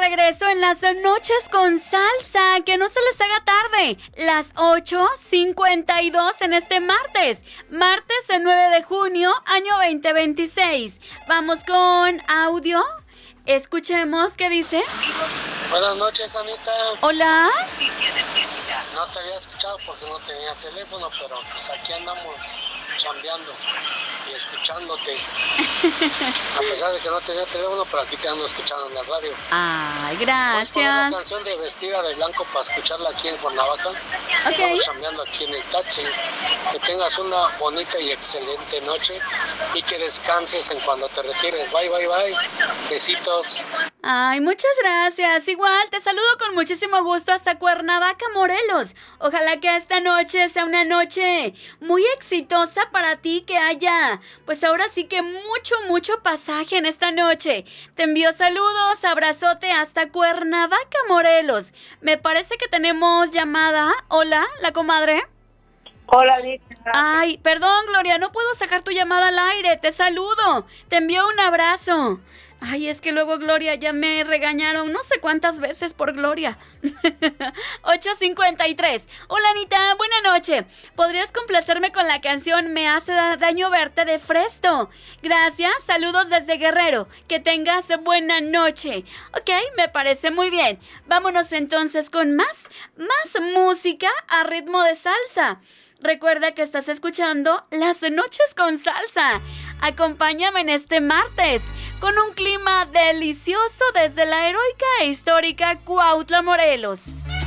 regreso en las noches con salsa. Que no se les haga tarde. Las 8:52 en este martes. Martes el 9 de junio, año 2026. Vamos con audio. Escuchemos qué dice. Buenas noches, Anita. Hola. No te había escuchado porque no tenía teléfono, pero pues aquí andamos chambeando y escuchándote. A pesar de que no tenía teléfono, pero aquí te ando escuchando en la radio. Ay, ¿Puedes poner la gracias. canción de Vestida de Blanco para escucharla aquí en Cuernavaca? Ok. Estamos chambeando aquí en el taxi. Que tengas una bonita y excelente noche y que descanses en cuando te retires. Bye, bye, bye. Besitos. Ay, muchas gracias. Igual, te saludo con muchísimo gusto hasta Cuernavaca, Morelos. Ojalá que esta noche sea una noche muy exitosa para ti, que haya, pues ahora sí que mucho pasaje en esta noche. Te envío saludos, abrazote hasta Cuernavaca, Morelos. Me parece que tenemos llamada. Hola, la comadre. Hola, Anita. Ay, perdón, Gloria, no puedo sacar tu llamada al aire. Te saludo. Te envío un abrazo. Ay, es que luego, Gloria, ya me regañaron no sé cuántas veces por Gloria. 8:53. Hola, Anita, buena noche. ¿Podrías complacerme con la canción Me hace daño verte de Fresto? Gracias, saludos desde Guerrero. Que tengas buena noche. Ok, me parece muy bien. Vámonos entonces con más música a ritmo de salsa. Recuerda que estás escuchando Las Noches con Salsa. Acompáñame en este martes con un clima delicioso desde la heroica e histórica Cuautla, Morelos.